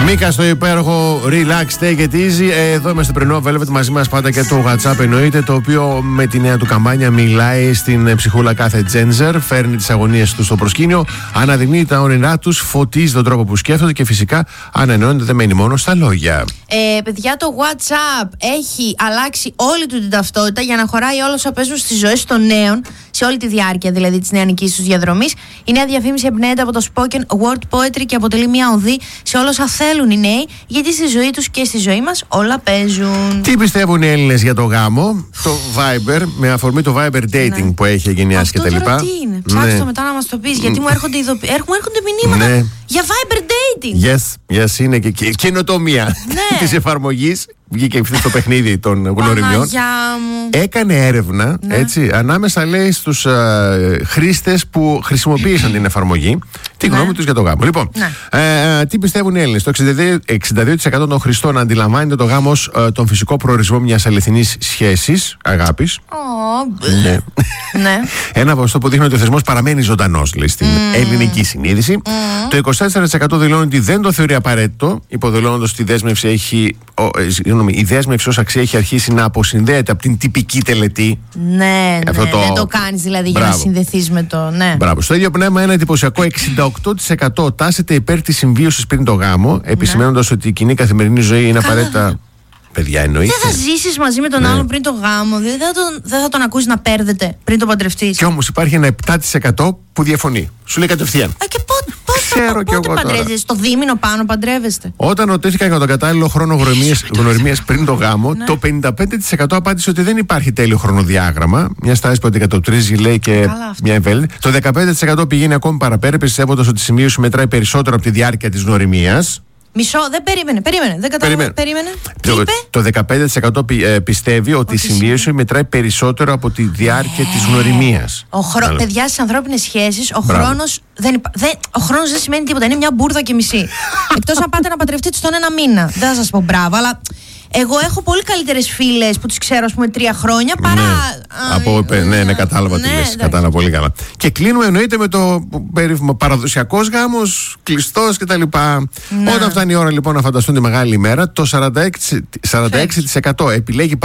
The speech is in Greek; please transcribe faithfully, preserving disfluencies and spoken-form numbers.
Μίκα στο υπέροχο Relax, take it easy. Εδώ είμαστε πρωινό Velvet, μαζί μας πάντα και το WhatsApp εννοείται, το οποίο με τη νέα του καμπάνια μιλάει στην ψυχούλα κάθε Τζέντζερ, φέρνει τις αγωνίες του στο προσκήνιο, αναδεικνύει τα όνειρά τους, φωτίζει τον τρόπο που σκέφτονται και φυσικά ανανεώνεται, δεν μένει μόνο στα λόγια. Ε, παιδιά, το WhatsApp έχει αλλάξει όλη του την ταυτότητα για να χωράει όλα όσα παίζουν στις ζωές των νέων, σε όλη τη διάρκεια δηλαδή της νεανικής τους διαδρομής. Η νέα διαφήμιση εμπνέεται από το spoken word poetry και αποτελεί μια οδή σε όλα όσα θέλουν οι νέοι, γιατί στη ζωή τους και στη ζωή μας όλα παίζουν. Τι πιστεύουν οι Έλληνες για το γάμο, το Viber, με αφορμή το Viber dating ναι. που έχει εγκαινιάσει κτλ. Αυτό τι είναι, ψάξτε το μετά να μας το πεις, γιατί μου έρχονται, ειδοπι... μου έρχονται μηνύματα ναι. για Viber dating. Yes, yes, είναι και, και καινοτομία ναι. της εφαρμογής. Βγήκε ευθύ στο παιχνίδι των γνωριμιών. Έκανε έρευνα ναι. έτσι, ανάμεσα λέει στους uh, χρήστες που χρησιμοποίησαν την εφαρμογή, τη γνώμη ναι. τους για το γάμο. Λοιπόν, ναι. ε, τι πιστεύουν οι Έλληνες? Το εξήντα δύο τοις εκατό των χρηστών αντιλαμβάνεται το γάμο ως uh, τον φυσικό προορισμό μιας αληθινής σχέσης, αγάπης. Oh. Ναι. ναι. Ένα ποσοστό που δείχνει ότι ο θεσμός παραμένει ζωντανός, λέει, στην mm. ελληνική συνείδηση. Mm. Το είκοσι τέσσερα τοις εκατό δηλώνει ότι δεν το θεωρεί απαραίτητο, υποδηλώνοντας ότι η δέσμευση έχει. Ο, η δέσμευση ως αξία έχει αρχίσει να αποσυνδέεται από την τυπική τελετή. Ναι, αυτό ναι, το... δεν το κάνεις δηλαδή. Μπράβο. Για να συνδεθείς με το. Ναι. Μπράβο. Στο ίδιο πνεύμα, ένα εντυπωσιακό εξήντα οκτώ τοις εκατό τάσεται υπέρ της συμβίωσης πριν το γάμο, επισημαίνοντας ναι. ότι η κοινή καθημερινή ζωή είναι απαραίτητα. Παιδιά, εννοείται. Δεν θα ζήσεις μαζί με τον ναι. άλλον πριν το γάμο. Δηλαδή δεν θα τον, δεν θα τον ακούσεις να πέρδεται πριν τον παντρευτείς. Και όμως υπάρχει ένα επτά τοις εκατό που διαφωνεί. Σου λέει κατευθείαν. Α, και πότε, πότε, πότε παντρεύεστε? Στο δίμηνο πάνω παντρεύεστε? Όταν ρωτήθηκαν για τον κατάλληλο χρόνο γνωριμίας πριν το γάμο, ναι. το πενήντα πέντε τοις εκατό απάντησε ότι δεν υπάρχει τέλειο χρονοδιάγραμμα. Μια στάση που αντικατοπτρίζει, λέει, και μια ευέλικτη. Το δεκαπέντε τοις εκατό πηγαίνει ακόμη παραπέρα, πιστεύοντας ότι η σημείωση μετράει περισσότερο από τη διάρκεια της γνωριμίας. Μισό, δεν περίμενε, περίμενε, δεν κατάλαβα, περίμενε. Το, το δεκαπέντε τοις εκατό πι, ε, πιστεύει ότι, ότι η σημείωση μετράει περισσότερο από τη διάρκεια yeah. της γνωριμίας. Ο χρο... Παιδιά, στις ανθρώπινες σχέσεις, ο χρόνος δεν, υπα... δεν... ο χρόνος δεν σημαίνει τίποτα, είναι μια μπουρδα και μισή. Εκτός αν πάτε να παντρευτείτε στον ένα μήνα. Δεν θα σας πω μπράβο, αλλά εγώ έχω πολύ καλύτερες φίλες που τις ξέρω, ας πούμε, τρία χρόνια παρά. Ναι, Α, από, ναι, ναι, ναι, κατάλαβα ναι, τι λες. Κατάλαβα πολύ καλά. Και κλείνουμε εννοείται με το περίφημο παραδοσιακός γάμος, κλειστός κτλ. Ναι. Όταν φτάνει η ώρα λοιπόν να φανταστούν τη μεγάλη ημέρα, το σαράντα έξι τοις εκατό επιλέγει